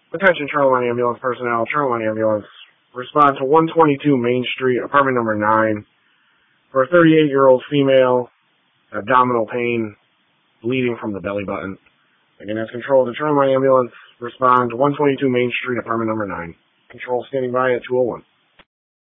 Attention Charlotte Line Ambulance personnel, Charlotte Line Ambulance. Respond to 122 Main Street, apartment number 9, for a 38-year-old female, abdominal pain, bleeding from the belly button. Again, as control of the Charlotte Line Ambulance, respond to 122 Main Street, apartment number 9. Control standing by at 201.